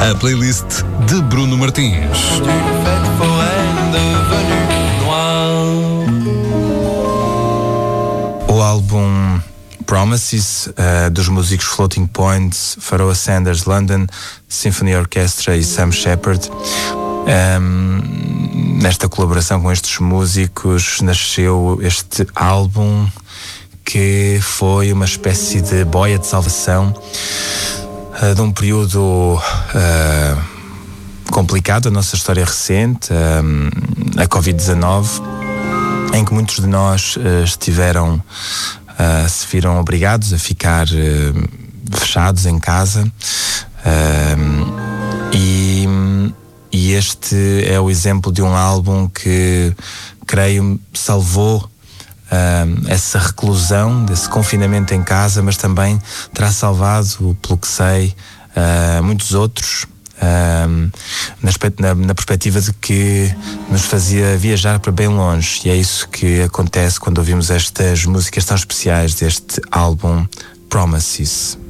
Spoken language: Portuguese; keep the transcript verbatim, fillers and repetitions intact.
a playlist de Bruno Martins. O álbum Promises, uh, dos músicos Floating Points, Pharoah Sanders, London Symphony Orchestra e Sam Shepard. Um, nesta colaboração com estes músicos nasceu este álbum, que foi uma espécie de boia de salvação uh, de um período uh, complicado da nossa história recente, uh, a covid dezanove, em que muitos de nós uh, estiveram, uh, se viram obrigados a ficar uh, fechados em casa, uh, e, e este é o exemplo de um álbum que, creio, salvou Uh, essa reclusão, desse confinamento em casa, mas também terá salvado, pelo que sei, uh, muitos outros, uh, na, na, na perspectiva de que nos fazia viajar para bem longe. E é isso que acontece quando ouvimos estas músicas tão especiais deste álbum Promises.